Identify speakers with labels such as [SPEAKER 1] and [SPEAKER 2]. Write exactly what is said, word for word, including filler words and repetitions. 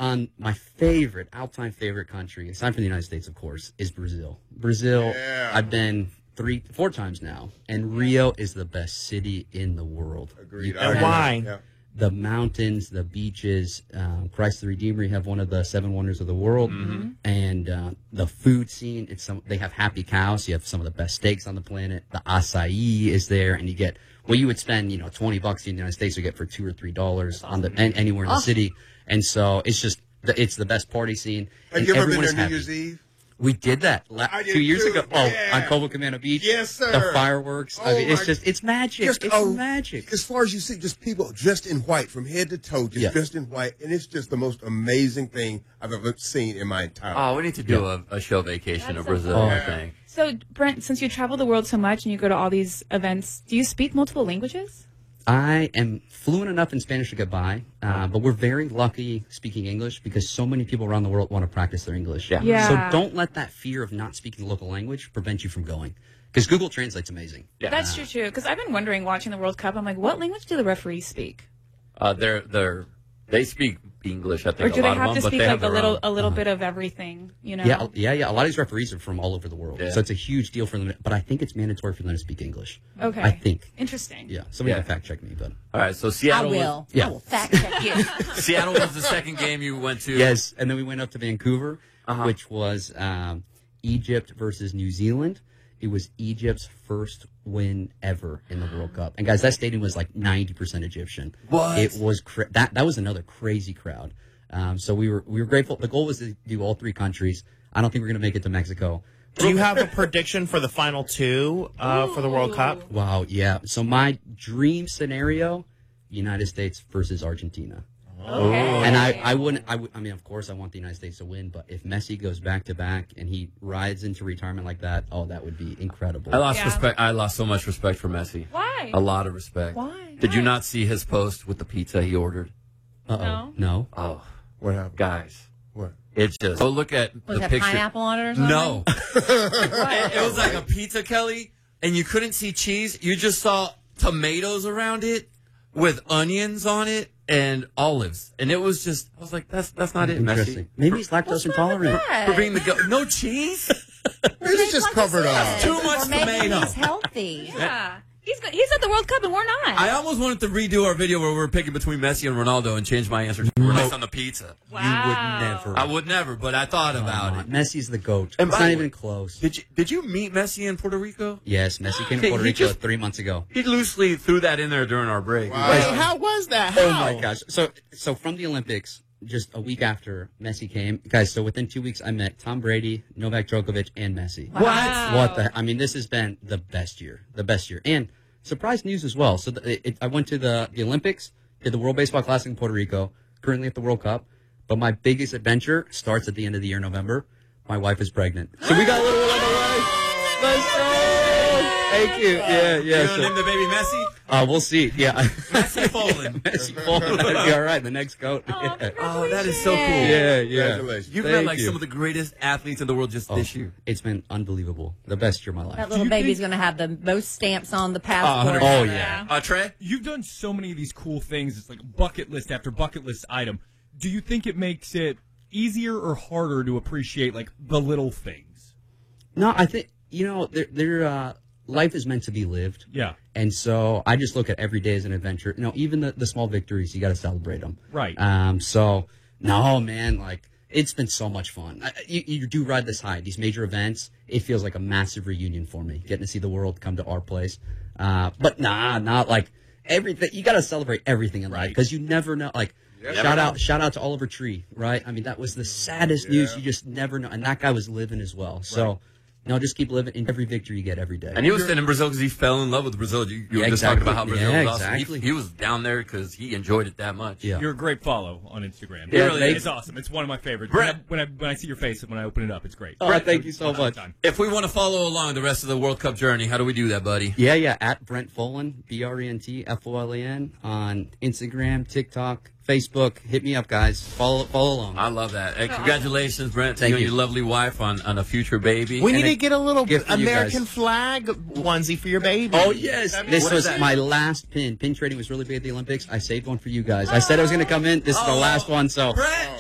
[SPEAKER 1] on my favorite, all-time favorite country, aside from the United States, of course, is Brazil. Brazil,
[SPEAKER 2] Yeah.
[SPEAKER 1] I've been three, four times now, and Rio is the best city in the world.
[SPEAKER 2] Agreed.
[SPEAKER 1] You
[SPEAKER 2] I
[SPEAKER 3] And
[SPEAKER 2] agree.
[SPEAKER 3] why?
[SPEAKER 2] Yeah.
[SPEAKER 1] The mountains, the beaches, um, Christ the Redeemer. You have one of the seven wonders of the world,
[SPEAKER 4] Mm-hmm.
[SPEAKER 1] and uh, the food scene. It's some. They have happy cows. You have some of the best steaks on the planet. The acai is there, and you get well. You would spend you know twenty bucks in the United States, you get for two or three dollars on the an, anywhere in the city, and so it's just the, it's the best party scene.
[SPEAKER 2] Have
[SPEAKER 1] and
[SPEAKER 2] you ever been
[SPEAKER 1] everyone
[SPEAKER 2] there
[SPEAKER 1] is
[SPEAKER 2] New
[SPEAKER 1] happy.
[SPEAKER 2] Year's Eve?
[SPEAKER 1] We did that la-
[SPEAKER 2] I did
[SPEAKER 1] two years
[SPEAKER 2] too.
[SPEAKER 1] ago. Oh,
[SPEAKER 2] Yeah.
[SPEAKER 1] on Copacabana Beach.
[SPEAKER 2] Yes, sir.
[SPEAKER 1] The fireworks. I
[SPEAKER 2] Oh,
[SPEAKER 1] mean, it's
[SPEAKER 2] my-
[SPEAKER 1] just it's magic.
[SPEAKER 2] Just,
[SPEAKER 1] it's
[SPEAKER 2] oh,
[SPEAKER 1] magic.
[SPEAKER 2] As far as you see, just people dressed in white from head to toe, just
[SPEAKER 1] Yeah.
[SPEAKER 2] dressed in white, and it's just the most amazing thing I've ever seen in my entire life.
[SPEAKER 4] Oh, we need to do a, a show vacation
[SPEAKER 5] That's
[SPEAKER 4] of
[SPEAKER 5] so
[SPEAKER 4] Brazil,
[SPEAKER 1] cool.
[SPEAKER 4] I
[SPEAKER 2] Yeah.
[SPEAKER 4] think.
[SPEAKER 5] So, Brent, since you travel the world so much and you go to all these events, do you speak multiple languages?
[SPEAKER 1] I am fluent enough in Spanish to get by, uh, but we're very lucky speaking English because so many people around the world want to practice their English.
[SPEAKER 4] Yeah.
[SPEAKER 5] Yeah.
[SPEAKER 1] So don't let that fear of not speaking the local language prevent you from going. Because Google Translate's amazing.
[SPEAKER 4] Yeah.
[SPEAKER 5] That's true, too. Because I've been wondering, watching the World Cup, I'm like, what language do the referees speak?
[SPEAKER 4] Uh, they're, they're, they speak English, I
[SPEAKER 5] Or
[SPEAKER 4] think,
[SPEAKER 5] do
[SPEAKER 4] a
[SPEAKER 5] they
[SPEAKER 4] lot
[SPEAKER 5] have
[SPEAKER 4] of
[SPEAKER 5] to
[SPEAKER 4] them, but
[SPEAKER 5] speak
[SPEAKER 4] they
[SPEAKER 5] like
[SPEAKER 4] have
[SPEAKER 5] a
[SPEAKER 4] their
[SPEAKER 5] little,
[SPEAKER 4] own.
[SPEAKER 5] a little bit of everything, you know?
[SPEAKER 1] Yeah, yeah, yeah. A lot of these referees are from all over the world.
[SPEAKER 4] Yeah.
[SPEAKER 1] So it's a huge deal for them. But I think it's mandatory for them to speak English.
[SPEAKER 5] Okay.
[SPEAKER 1] I think.
[SPEAKER 5] Interesting.
[SPEAKER 1] Yeah. Somebody
[SPEAKER 4] Yeah.
[SPEAKER 1] can fact check me, but.
[SPEAKER 4] All right, so
[SPEAKER 6] I
[SPEAKER 4] Seattle
[SPEAKER 6] will.
[SPEAKER 1] Yeah.
[SPEAKER 6] I will fact check you.
[SPEAKER 4] was, Seattle was the second game you went to.
[SPEAKER 1] Yes. And then we went up to Vancouver,
[SPEAKER 4] Uh-huh.
[SPEAKER 1] which was um, Egypt versus New Zealand. It was Egypt's first win ever in the World Cup. And guys, that stadium was like ninety percent Egyptian.
[SPEAKER 4] What?
[SPEAKER 1] It was cra- that that was another crazy crowd. Um, so we were we were grateful. The goal was to do all three countries. I don't think we're going to make it to Mexico.
[SPEAKER 3] Do you have a prediction for the final two uh, for the World Cup?
[SPEAKER 1] Wow, yeah. So my dream scenario, United States versus Argentina.
[SPEAKER 5] Okay.
[SPEAKER 1] And I, I wouldn't, I, would, I mean, of course, I want the United States to win, but if Messi goes back to back and he rides into retirement like that, oh, that would be incredible.
[SPEAKER 4] I lost
[SPEAKER 5] Yeah.
[SPEAKER 4] respect. I lost so much respect for Messi.
[SPEAKER 5] Why?
[SPEAKER 4] A lot of respect.
[SPEAKER 5] Why?
[SPEAKER 4] Did you
[SPEAKER 5] Why?
[SPEAKER 4] not see his post with the pizza he ordered?
[SPEAKER 1] Uh-oh.
[SPEAKER 5] No.
[SPEAKER 1] No.
[SPEAKER 4] Oh,
[SPEAKER 2] What happened?
[SPEAKER 4] guys,
[SPEAKER 2] What?
[SPEAKER 4] it's just. Go look at
[SPEAKER 6] Was
[SPEAKER 4] the
[SPEAKER 6] that
[SPEAKER 4] picture.
[SPEAKER 6] pineapple on it or something?
[SPEAKER 4] No, it, it was like a pizza, Kelly, and you couldn't see cheese. You just saw tomatoes around it with onions on it and olives, and it was just. I was like, that's that's not it,
[SPEAKER 1] Interesting.
[SPEAKER 4] Messi.
[SPEAKER 1] Maybe he's lactose intolerant.
[SPEAKER 4] For being the go- no cheese.
[SPEAKER 2] Maybe it's just covered up.
[SPEAKER 4] Too much
[SPEAKER 6] Or maybe
[SPEAKER 4] tomato.
[SPEAKER 6] he's healthy.
[SPEAKER 5] Yeah. He's got, he's at the World Cup and we're not.
[SPEAKER 4] I almost wanted to redo our video where we were picking between Messi and Ronaldo and change my answer to Ronaldo on the pizza.
[SPEAKER 5] wow.
[SPEAKER 1] You would never.
[SPEAKER 4] I would never, but I thought about it.
[SPEAKER 1] Messi's the GOAT.
[SPEAKER 4] And
[SPEAKER 1] it's
[SPEAKER 4] by
[SPEAKER 1] not
[SPEAKER 4] the
[SPEAKER 1] even
[SPEAKER 4] way-
[SPEAKER 1] close.
[SPEAKER 4] Did you did you meet Messi in Puerto Rico?
[SPEAKER 1] Yes, Messi came
[SPEAKER 4] He-
[SPEAKER 1] to Puerto
[SPEAKER 4] he
[SPEAKER 1] Rico
[SPEAKER 4] just-
[SPEAKER 1] three months ago.
[SPEAKER 4] He loosely threw that in there during our break.
[SPEAKER 2] Wow.
[SPEAKER 3] Wait, how was that? How?
[SPEAKER 1] Oh my gosh! So, so from the Olympics, just a week after Messi came, guys. So within two weeks, I met Tom Brady, Novak Djokovic, and Messi.
[SPEAKER 5] Wow.
[SPEAKER 1] What the? I mean, this has been the best year, the best year, and surprise news as well. So the, it, I went to the, the Olympics, did the World Baseball Classic in Puerto Rico, currently at the World Cup. But my biggest adventure starts at the end of the year, November. My wife is pregnant, so we got a little one on the way. Let's go! Thank you. Yeah, yeah.
[SPEAKER 4] You
[SPEAKER 1] So,
[SPEAKER 4] gonna name the baby Messi?
[SPEAKER 1] uh, we'll see. Yeah,
[SPEAKER 4] Messi Folan.
[SPEAKER 1] Messi Folan. That'd be all right. The next goat.
[SPEAKER 5] Oh,
[SPEAKER 1] Yeah.
[SPEAKER 4] Oh, that is so cool.
[SPEAKER 1] Yeah, yeah.
[SPEAKER 2] Congratulations.
[SPEAKER 4] You've
[SPEAKER 1] Thank
[SPEAKER 4] met like
[SPEAKER 1] you.
[SPEAKER 4] some of the greatest athletes in the world just
[SPEAKER 1] Oh,
[SPEAKER 4] this year.
[SPEAKER 1] It's been unbelievable. The best year of my life.
[SPEAKER 6] That little baby's going to have the most stamps on the passport.
[SPEAKER 1] Oh, yeah.
[SPEAKER 4] Uh, Trey?
[SPEAKER 7] You've done so many of these cool things. It's like bucket list after bucket list item. Do you think it makes it easier or harder to appreciate like the little things?
[SPEAKER 1] No, I think, you know, they're, they're, uh, life is meant to be lived.
[SPEAKER 7] Yeah.
[SPEAKER 1] And so I just look at every day as an adventure. You know, even the, the small victories, you got to celebrate them.
[SPEAKER 7] Right.
[SPEAKER 1] Um, so, no, man, like, it's been so much fun. I, you, you do ride this high. These major events, it feels like a massive reunion for me, getting to see the world come to our place. Uh, but nah, not like everything. You got to celebrate everything in life because you never know. Like, shout out, shout out to Oliver Tree, right? I mean, that was the saddest news. You just never know. And that guy was living as well. So, no, just keep living in every victory you get every day.
[SPEAKER 4] And he was staying in Brazil because he fell in love with Brazil. You, you
[SPEAKER 1] Yeah,
[SPEAKER 4] were just
[SPEAKER 1] exactly.
[SPEAKER 4] talking about how Brazil
[SPEAKER 1] Yeah,
[SPEAKER 4] was awesome.
[SPEAKER 1] exactly.
[SPEAKER 4] He, he was down there because he enjoyed it that much.
[SPEAKER 1] Yeah.
[SPEAKER 7] You're a great follow on Instagram.
[SPEAKER 4] Yeah,
[SPEAKER 7] it really
[SPEAKER 4] thank-
[SPEAKER 7] is awesome. It's one of my favorites.
[SPEAKER 4] Brett-
[SPEAKER 7] When I, when I when I see your face when I open it up, it's great.
[SPEAKER 1] Oh, thank you so
[SPEAKER 7] All the
[SPEAKER 1] much.
[SPEAKER 7] time.
[SPEAKER 4] If we want to follow along the rest of the World Cup journey, how do we do that, buddy?
[SPEAKER 1] Yeah, yeah, at Brent Folan, B R E N T F O L A N, on Instagram, TikTok, Facebook. Hit me up, guys. Follow follow along.
[SPEAKER 4] I love that. Hey, congratulations, Brent, to
[SPEAKER 1] Thank
[SPEAKER 4] you and
[SPEAKER 1] you.
[SPEAKER 4] your lovely wife on, on a future baby.
[SPEAKER 3] We
[SPEAKER 1] And
[SPEAKER 3] need
[SPEAKER 1] a
[SPEAKER 3] to get a little
[SPEAKER 1] gift for you
[SPEAKER 3] American
[SPEAKER 1] guys.
[SPEAKER 3] flag onesie for your baby.
[SPEAKER 1] Oh, yes. This
[SPEAKER 4] What
[SPEAKER 1] was
[SPEAKER 4] is that?
[SPEAKER 1] my last pin. Pin trading was really big at the Olympics. I saved one for you guys. I said I was going to come in. This is the
[SPEAKER 4] Oh,
[SPEAKER 1] last one, so
[SPEAKER 4] Brent!